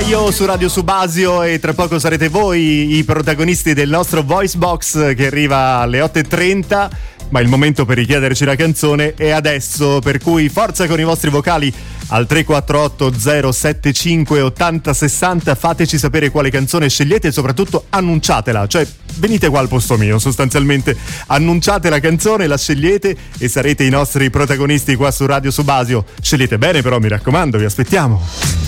Io su Radio Subasio, e tra poco sarete voi i protagonisti del nostro Voice Box che arriva alle 8:30, ma il momento per richiederci la canzone è adesso, per cui forza con i vostri vocali al 348 075 80 60, fateci sapere quale canzone scegliete e soprattutto annunciatela, cioè venite qua al posto mio, sostanzialmente annunciate la canzone, la scegliete e sarete i nostri protagonisti qua su Radio Subasio. Scegliete bene però, mi raccomando, vi aspettiamo.